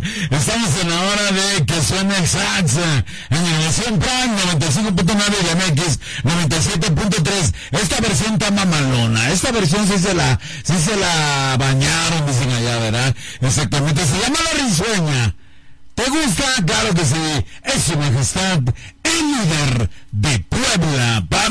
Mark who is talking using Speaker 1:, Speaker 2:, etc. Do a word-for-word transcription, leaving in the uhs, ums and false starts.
Speaker 1: Estamos en la hora de que suene el sax en Innovación Prime noventa y cinco punto nueve y M X noventa y siete punto tres. Esta versión está mamalona. Esta versión sí se la, sí se la bañaron, dicen allá, ¿verdad? Exactamente. Se llama La Risueña. ¿Te gusta? Claro que sí. Es Su Majestad, el líder de Puebla para